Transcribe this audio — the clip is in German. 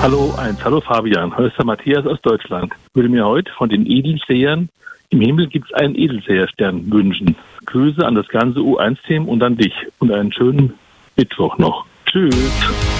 Hallo eins, hallo Fabian, hier ist der Matthias aus Deutschland. Ich würde mir heute von den Edelsehern im Himmel gibt es einen Edelseherstern wünschen. Grüße an das ganze U1-Team und an dich und einen schönen Mittwoch noch. Tschüss.